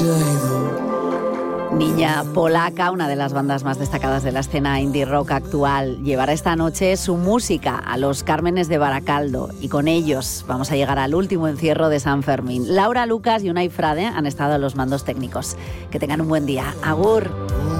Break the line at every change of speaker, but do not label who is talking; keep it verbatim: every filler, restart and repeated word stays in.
se ha ido.
Niña Polaca, una de las bandas más destacadas de la escena indie rock actual, llevará esta noche su música a los Cármenes de Baracaldo y con ellos vamos a llegar al último encierro de San Fermín. Laura Lucas y Unai Frade han estado a los mandos técnicos. Que tengan un buen día. Agur.